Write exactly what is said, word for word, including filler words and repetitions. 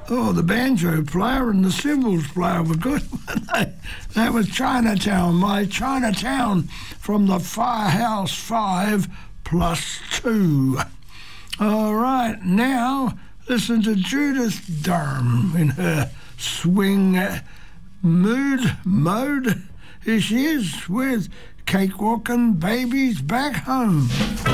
Oh, the banjo player and the cymbals player were good. That was Chinatown, my Chinatown from the Firehouse Five plus two. All right, now listen to Judith Durham in her swing mood mode. Here she is with Cakewalkin' Babies Back Home.